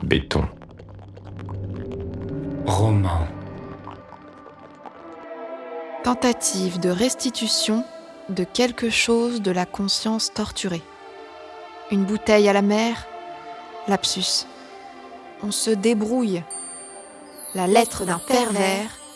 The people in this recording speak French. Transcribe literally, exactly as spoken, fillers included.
Béton. Roman. Tentative de restitution de quelque chose de la conscience torturée. Une bouteille à la mer, lapsus. On se débrouille. La lettre d'un pervers